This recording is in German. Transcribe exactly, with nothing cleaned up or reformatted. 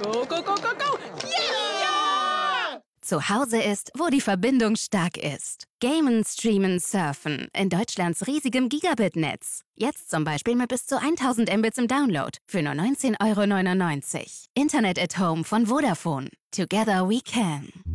Go, go, go, go, go! Yeah! Zu Hause ist, wo die Verbindung stark ist. Gamen, streamen, surfen. In Deutschlands riesigem Gigabit-Netz. Jetzt zum Beispiel mit bis zu tausend Mbits im Download. Für nur neunzehn Euro neunundneunzig. Internet at Home von Vodafone. Together we can.